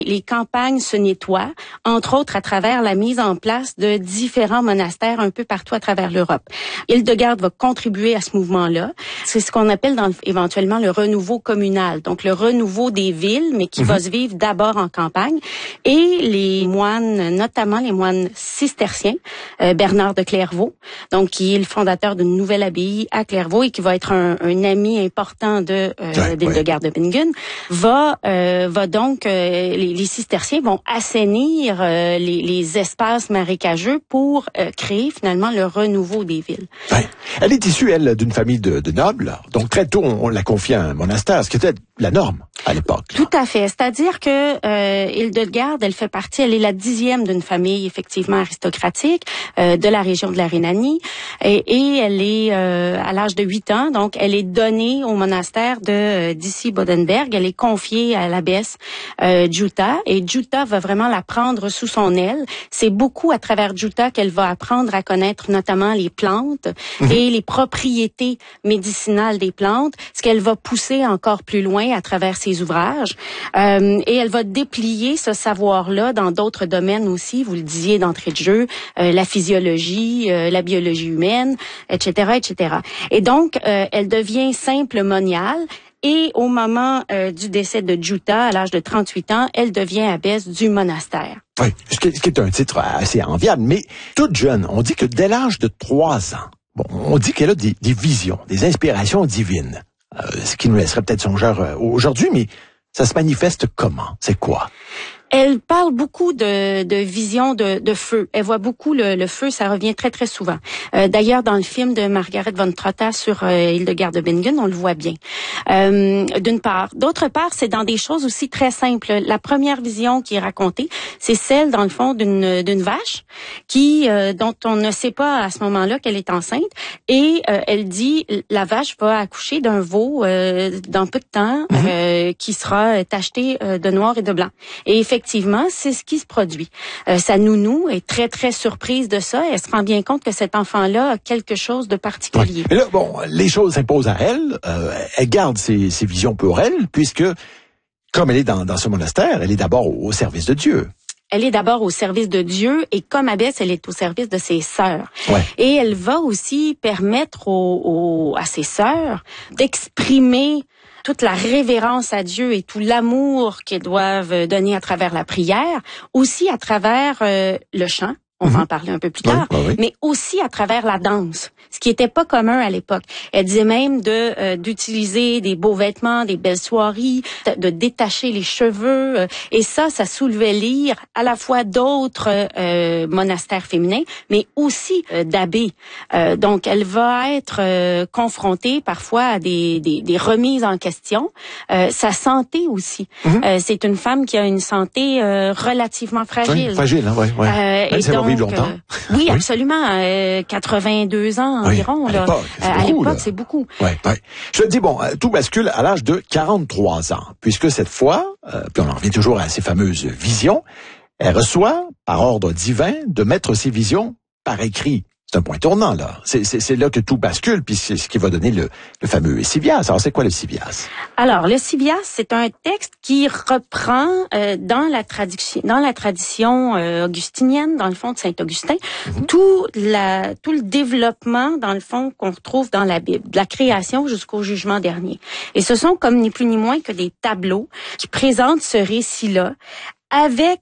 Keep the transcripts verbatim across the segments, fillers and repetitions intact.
Les campagnes se nettoient, entre autres à travers la mise en place de différents monastères un peu partout à travers l'Europe. Hildegarde va contribuer à ce mouvement-là. C'est ce qu'on appelle dans, éventuellement le renouveau communal, donc le renouveau des villes, mais qui mm-hmm. va se vivre d'abord en campagne. Et les moines, notamment les moines cisterciens, euh, Bernard de Clairvaux, donc qui est le fondateur d'une nouvelle abbaye à Clairvaux et qui va être un, un ami important de euh, ouais, d'Hildegarde ouais. de Bingen, va euh, va donc euh, les Les cisterciens vont assainir euh, les, les espaces marécageux pour euh, créer finalement le renouveau des villes. Ouais. Elle est issue, elle, d'une famille de, de nobles. Donc très tôt, on, on l'a confiée à un monastère, ce qui était la norme à l'époque. Tout à fait. C'est-à-dire que euh, Hildegarde, elle fait partie, elle est la dixième d'une famille effectivement aristocratique euh, de la région de la Rhénanie. Et, et elle est euh, à l'âge de huit ans, donc elle est donnée au monastère de euh, d'Issy-Bodenberg. Elle est confiée à l'abbesse euh, Jutta. Et Jutta va vraiment la prendre sous son aile. C'est beaucoup à travers Jutta qu'elle va apprendre à connaître notamment les plantes mmh. et les propriétés médicinales des plantes, ce qu'elle va pousser encore plus loin à travers ses ouvrages. Euh, et elle va déplier ce savoir-là dans d'autres domaines aussi. Vous le disiez d'entrée de jeu, euh, la physiologie, euh, la biologie humaine, et cetera, et cetera. Et donc, euh, elle devient simple moniale. Et au moment euh, du décès de Jutta, à l'âge de trente-huit ans, elle devient abbesse du monastère. Oui, ce qui est un titre assez enviable, mais toute jeune, on dit que dès l'âge de trois ans, bon, on dit qu'elle a des, des visions, des inspirations divines, euh, ce qui nous laisserait peut-être songeur euh, aujourd'hui, mais ça se manifeste comment? C'est quoi? Elle parle beaucoup de, de vision de, de feu. Elle voit beaucoup le, le feu, ça revient très très souvent. Euh, d'ailleurs, dans le film de Margaret von Trotta sur euh, Hildegard de Bingen, on le voit bien. Euh, d'une part. D'autre part, c'est dans des choses aussi très simples. La première vision qui est racontée, c'est celle, dans le fond, d'une, d'une vache qui euh, dont on ne sait pas à ce moment-là qu'elle est enceinte. Et euh, elle dit, la vache va accoucher d'un veau euh, dans peu de temps mm-hmm. euh, qui sera tacheté euh, de noir et de blanc. Et effectivement, Effectivement, c'est ce qui se produit. Euh, sa nounou est très, très surprise de ça. Elle se rend bien compte que cet enfant-là a quelque chose de particulier. Ouais. Mais là, bon, les choses s'imposent à elle. Euh, elle garde ses, ses visions pour elle, puisque, comme elle est dans, dans ce monastère, elle est d'abord au, au service de Dieu. Elle est d'abord au service de Dieu et comme abbesse, elle est au service de ses sœurs. Ouais. Et elle va aussi permettre aux, aux, à ses sœurs d'exprimer toute la révérence à Dieu et tout l'amour qu'elles doivent donner à travers la prière, aussi à travers euh, le chant. On mm-hmm. va en parler un peu plus tard, oui, oui, oui. mais aussi à travers la danse, ce qui était pas commun à l'époque. Elle disait même de euh, d'utiliser des beaux vêtements, des belles soieries, de détacher les cheveux, euh, et ça, ça soulevait l'ire à la fois d'autres euh, monastères féminins, mais aussi euh, d'abbés. Euh, donc, elle va être euh, confrontée parfois à des, des, des remises en question. Euh, sa santé aussi. Mm-hmm. Euh, c'est une femme qui a une santé euh, relativement fragile. Oui, fragile, hein, ouais, ouais. Euh, et donc, longtemps. Euh, oui, absolument. Euh, quatre-vingt-deux ans environ. Oui, à là. l'époque, c'est à beaucoup. l'époque, là. c'est beaucoup. Ouais, ouais. Je te dis, bon, tout bascule à l'âge de quarante-trois ans, puisque cette fois, euh, puis on en revient toujours à ces fameuses visions, elle reçoit, par ordre divin, de mettre ses visions par écrit. C'est un point tournant, là. C'est, c'est, c'est là que tout bascule, puis c'est ce qui va donner le, le fameux Sivias. Alors, c'est quoi le Sivias? Alors, le Sivias, c'est un texte qui reprend euh, dans la tradition, dans la tradition euh, augustinienne, dans le fond de Saint-Augustin, mm-hmm. tout la, tout le développement, dans le fond, qu'on retrouve dans la Bible, de la création jusqu'au jugement dernier. Et ce sont comme ni plus ni moins que des tableaux qui présentent ce récit-là avec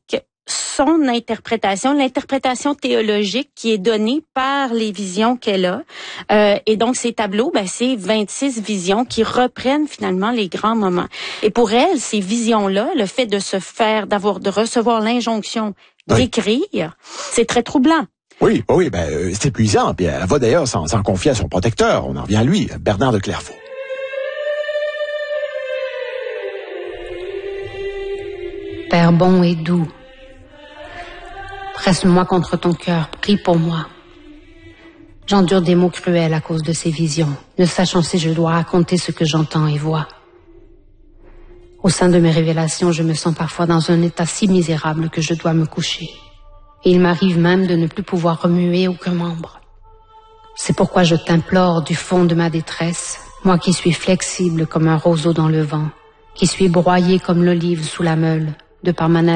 son interprétation, l'interprétation théologique qui est donnée par les visions qu'elle a. Euh, et donc, ces tableaux, ben, c'est vingt-six visions qui reprennent finalement les grands moments. Et pour elle, ces visions-là, le fait de se faire, d'avoir, de recevoir l'injonction d'écrire, oui. c'est très troublant. Oui, oui, ben, c'est épuisant. Puis elle va d'ailleurs s'en, s'en confier à son protecteur. On en revient à lui, Bernard de Clairvaux. Père bon et doux, presse-moi contre ton cœur, prie pour moi. J'endure des mots cruels à cause de ces visions, ne sachant si je dois raconter ce que j'entends et vois. Au sein de mes révélations, je me sens parfois dans un état si misérable que je dois me coucher. Et il m'arrive même de ne plus pouvoir remuer aucun membre. C'est pourquoi je t'implore du fond de ma détresse, moi qui suis flexible comme un roseau dans le vent, qui suis broyé comme l'olive sous la meule, de par ma nature.